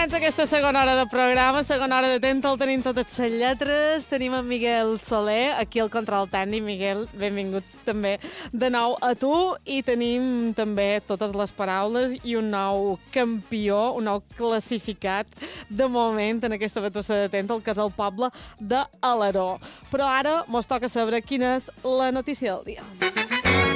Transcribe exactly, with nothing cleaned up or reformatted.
comença aquesta segona hora de programa, segona hora de Tenta, el tenim totes les lletres, tenim en Miguel Soler, aquí al control tècnic. Miguel, benvingut també de nou a tu, i tenim també totes les paraules i un nou campió, un nou classificat de moment en aquesta batussa de Tenta, el que és el poble d'Alaró. Però ara mos toca saber quina és la notícia del dia.